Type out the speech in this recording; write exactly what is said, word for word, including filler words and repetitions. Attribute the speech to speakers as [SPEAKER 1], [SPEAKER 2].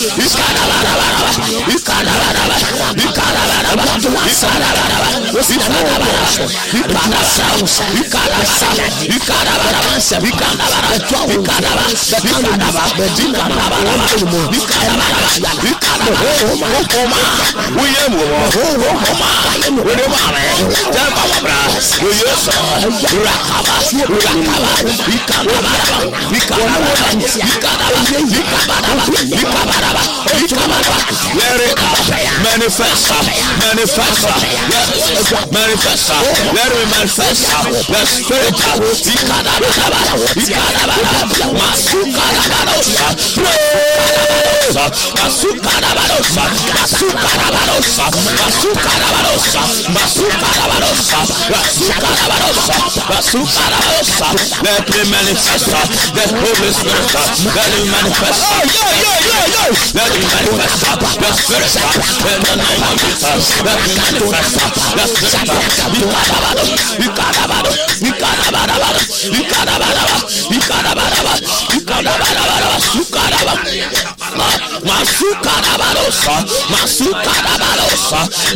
[SPEAKER 1] Let it manifest, manifest, yes, manifest. Let it manifest. The spirit, let me manifest the Holy Spirit. Let me manifest. Let me manifest the Spirit in the name of Jesus. Let me manifest the Spirit. Masuka